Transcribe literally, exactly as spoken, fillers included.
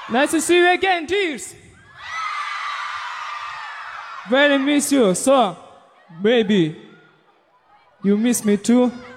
Nice to see you again, Jeeves. Very miss you, so maybe you miss me too.